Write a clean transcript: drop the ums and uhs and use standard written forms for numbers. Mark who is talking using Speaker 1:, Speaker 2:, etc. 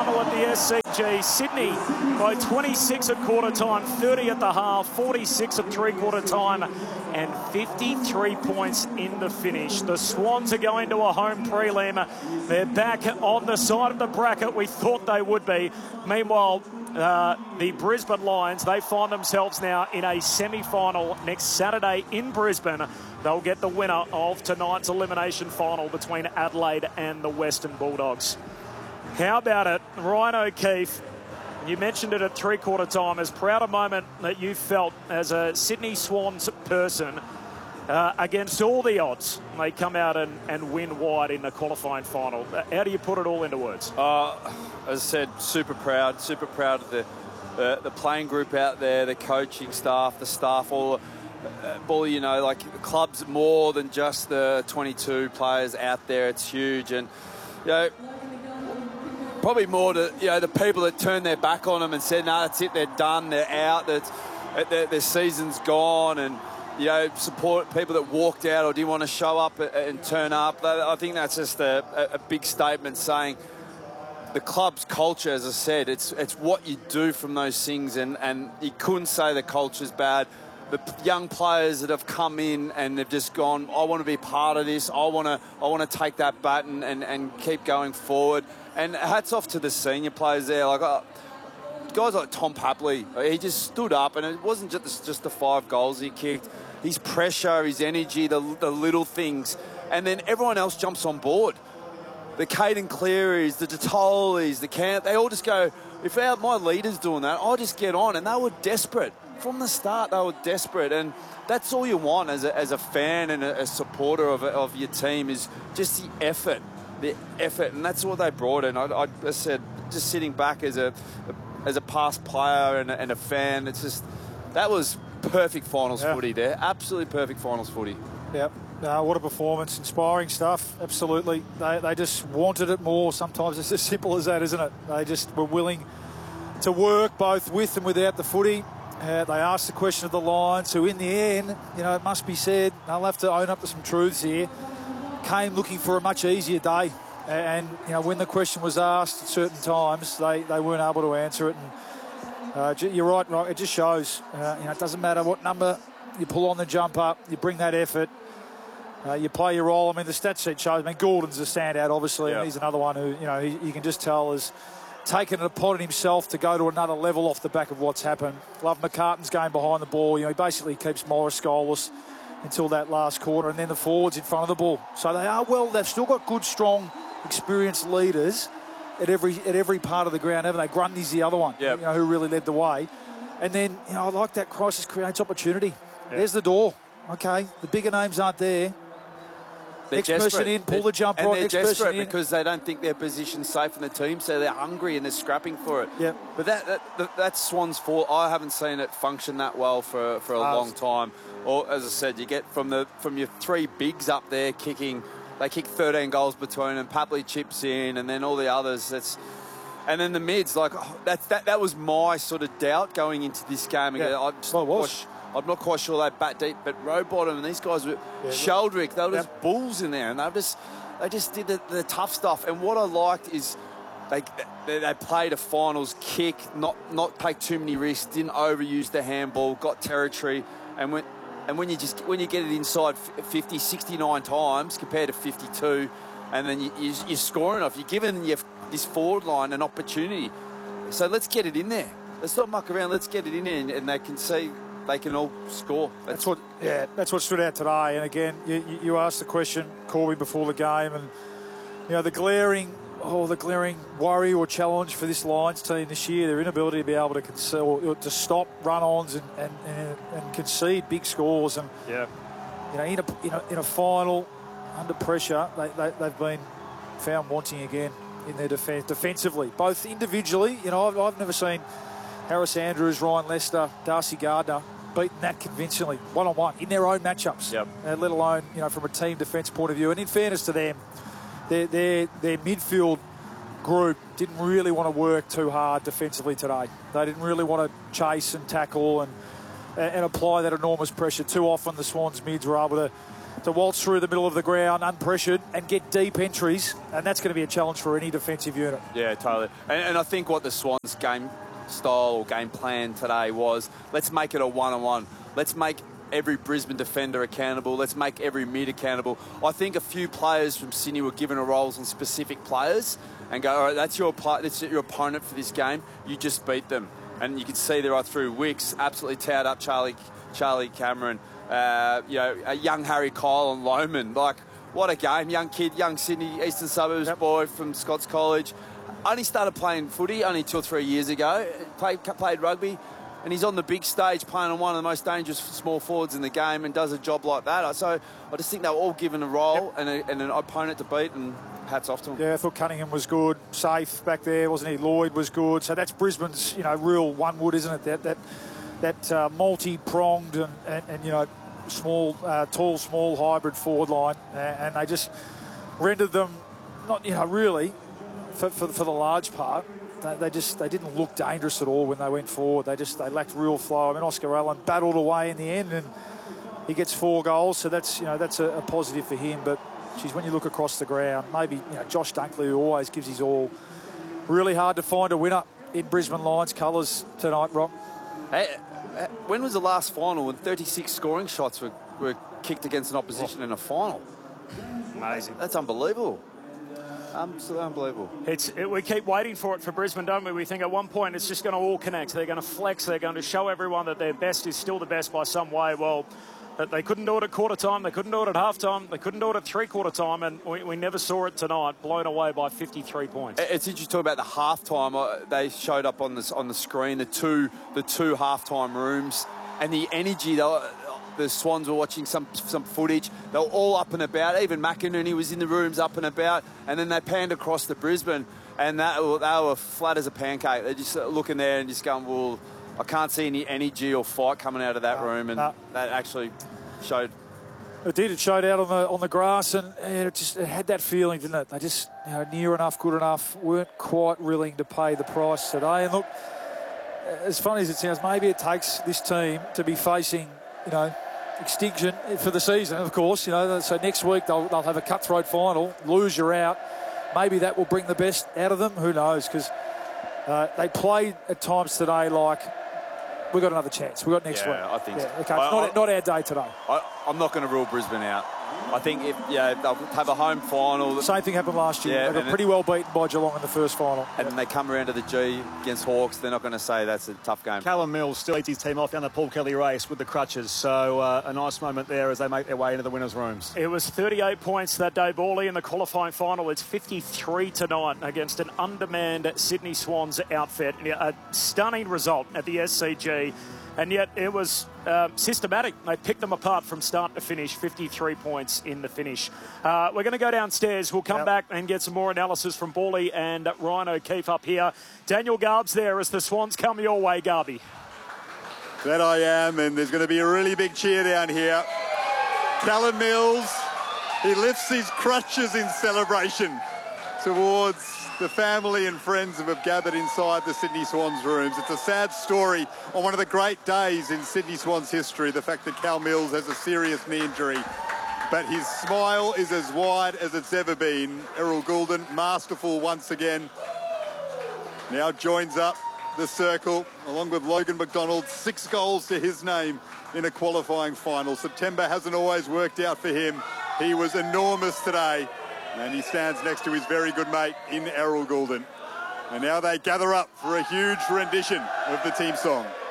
Speaker 1: final at the SCG. Sydney by 26 at quarter time, 30 at the half, 46 at three-quarter time, and 53 points in the finish. The Swans are going to a home prelim. They're back on the side of the bracket we thought they would be. Meanwhile, the Brisbane Lions, they find themselves now in a semi-final next Saturday in Brisbane. They'll get the winner of tonight's elimination final between Adelaide and the Western Bulldogs. How about it? Ryan O'Keefe, you mentioned it at three-quarter time, as proud a moment that you felt as a Sydney Swans person against all the odds. They come out and win wide in the qualifying final. How do you put it all into words?
Speaker 2: As I said, super proud of the playing group out there, the coaching staff, the staff, all, you know, like the club's more than just the 22 players out there. It's huge. And, you know, probably more to, you know, the people that turned their back on them and said, no, that's it, they're done, they're out, their season's gone, and, you know, support people that walked out or didn't want to show up and turn up. I think that's just a big statement saying the club's culture, as I said, it's what you do from those things, and you couldn't say the culture's bad. The young players that have come in and they've just gone, I want to be part of this, I want to take that baton and keep going forward. And hats off to the senior players there, like guys like Tom Papley. He just stood up, and it wasn't just the 5 goals he kicked. His pressure, his energy, the little things, and then everyone else jumps on board. The Caden Clearys, the Detolis, the Camp, they all just go, if my leader's doing that, I'll just get on. And they were desperate. From the start, they were desperate. And that's all you want as a fan and a supporter of your team, is just the effort. And that's what they brought in. I said, just sitting back as a past player and a fan, it's just, that was perfect finals footy there. Absolutely perfect finals footy.
Speaker 3: Yep. What a performance. Inspiring stuff. Absolutely. They just wanted it more. Sometimes it's as simple as that, isn't it? They just were willing to work both with and without the footy. They asked the question of the Lions, who in the end, you know, it must be said, they'll have to own up to some truths here, came looking for a much easier day. And, you know, when the question was asked at certain times, they weren't able to answer it. And you're right, it just shows. You know, it doesn't matter what number you pull on the jump up, you bring that effort, you play your role. I mean, the stat sheet shows, I mean, Gordon's a standout, obviously, and he's another one who, you know, you can just tell has taken it upon himself to go to another level off the back of what's happened. Love McCartan's game behind the ball. You know, he basically keeps Morris goalless until that last quarter, and then the forwards in front of the ball. So they are, well, they've still got good, strong, experienced leaders at every part of the ground, haven't they? Grundy's the other one, you know, who really led the way. And then, you know, I like that crisis creates opportunity. There's the door. Okay, the bigger names aren't there.
Speaker 2: They're
Speaker 3: next person in, pull the jump right, next person in.
Speaker 2: Because they don't think their position's safe in the team, so they're hungry and they're scrapping for it.
Speaker 3: Yeah.
Speaker 2: But that's Swans' fault. I haven't seen it function that well for a long time. Or, as I said, you get from your 3 bigs up there kicking. They kick 13 goals between them. Papley chips in, and then all the others. And then the mids, like that was my sort of doubt going into this game.
Speaker 3: Yeah.
Speaker 2: I'm not quite sure they bat deep, but Rowbottom and these guys were Sheldrick. They were just bulls in there, and they just did the tough stuff. And what I liked is they played a finals kick, not take too many risks, didn't overuse the handball, got territory, and when you get it inside 50, 69 times compared to 52, and then you're scoring off, you're giving this forward line an opportunity. So let's get it in there. Let's not muck around. Let's get it in there, and they can see. They can all score. That's
Speaker 3: what stood out today. And again, you asked the question, Corby, before the game, and you know the glaring worry or challenge for this Lions team this year, their inability to be able to stop run-ons and concede big scores. And you know, in a final under pressure, they've been found wanting again in their defensively, both individually. You know, I've never seen Harris Andrews, Ryan Lester, Darcy Gardner beaten that convincingly, one-on-one, in their own matchups, let alone, you know, from a team defence point of view. And in fairness to them, their midfield group didn't really want to work too hard defensively today. They didn't really want to chase and tackle and apply that enormous pressure. Too often the Swans mids were able to waltz through the middle of the ground unpressured and get deep entries, and that's going to be a challenge for any defensive unit.
Speaker 2: Yeah, totally. And I think what the Swans' game style or game plan today was, let's make it a one-on-one. Let's make every Brisbane defender accountable. Let's make every mid accountable. I think a few players from Sydney were given roles on specific players and go, all right, that's your opponent for this game. You just beat them. And you can see there right through Wicks, absolutely towed up Charlie Cameron, a young Harry Kyle and Lohman. Like, what a game. Young kid, young Sydney, Eastern Suburbs boy from Scots College. Only started playing footy only 2 or 3 years ago. Played rugby. And he's on the big stage playing on one of the most dangerous small forwards in the game and does a job like that. So I just think they were all given a role and an opponent to beat, and hats off to them.
Speaker 3: Yeah, I thought Cunningham was good, safe back there, wasn't he? Lloyd was good. So that's Brisbane's, real one wood, isn't it? That multi-pronged and small, tall, small hybrid forward line, and they just rendered them not, really, for the large part. They didn't look dangerous at all when they went forward. They lacked real flow. I mean, Oscar Allen battled away in the end, and he gets 4 goals, so that's a positive for him. But geez, when you look across the ground, maybe Josh Dunkley, who always gives his all, really hard to find a winner in Brisbane Lions colours tonight, Rob.
Speaker 2: Hey, when was the last final when 36 scoring shots were kicked against an opposition in a final?
Speaker 1: Amazing.
Speaker 2: That's unbelievable. Absolutely unbelievable.
Speaker 1: We keep waiting for it for Brisbane, don't we? We think at one point it's just going to all connect. They're going to flex. They're going to show everyone that their best is still the best by some way. Well, they couldn't do it at quarter time. They couldn't do it at half time. They couldn't do it at three-quarter time, and we never saw it tonight, blown away by 53 points.
Speaker 2: It's interesting to talk about the halftime. They showed up on the screen, the two halftime rooms, and the energy. The Swans were watching some footage. They were all up and about. Even McInerney was in the rooms up and about. And then they panned across to Brisbane, and they were flat as a pancake. They're just looking there and just going, well, I can't see any energy or fight coming out of that room. And that actually showed.
Speaker 3: It did. It showed out on the grass, and it had that feeling, didn't it? They just near enough, good enough, weren't quite willing to pay the price today. And look, as funny as it sounds, maybe it takes this team to be facing, extinction for the season, of course. So next week they'll have a cutthroat final. Lose, you're out. Maybe that will bring the best out of them. Who knows? Because they played at times today like we've got another chance. We've got next week.
Speaker 2: I think so.
Speaker 3: Okay, not our day today.
Speaker 2: I'm not going to rule Brisbane out. I think they'll have a home final.
Speaker 3: Same thing happened last year.
Speaker 2: Yeah,
Speaker 3: they got pretty well beaten by Geelong in the first final.
Speaker 2: And then they come around to the G against Hawks. They're not going to say that's a tough game.
Speaker 4: Callum Mills still leads his team off down the Paul Kelly race with the crutches. So a nice moment there as they make their way into the winners' rooms.
Speaker 1: It was 38 points that day, Bawley, in the qualifying final. It's 53 tonight against an undermanned Sydney Swans outfit. A stunning result at the SCG. And yet it was systematic. They picked them apart from start to finish, 53 points in the finish. We're going to go downstairs. We'll come back and get some more analysis from Bawley and Ryan O'Keefe up here. Daniel Garb's there as the Swans come your way, Garby.
Speaker 5: That I am, and there's going to be a really big cheer down here. Callum Mills, he lifts his crutches in celebration towards the family and friends who have gathered inside the Sydney Swans rooms. It's a sad story on one of the great days in Sydney Swans history, the fact that Cal Mills has a serious knee injury. But his smile is as wide as it's ever been. Errol Goulden, masterful once again, now joins up the circle along with Logan McDonald. 6 goals to his name in a qualifying final. September hasn't always worked out for him. He was enormous today. And he stands next to his very good mate in Errol Goulden. And now they gather up for a huge rendition of the team song.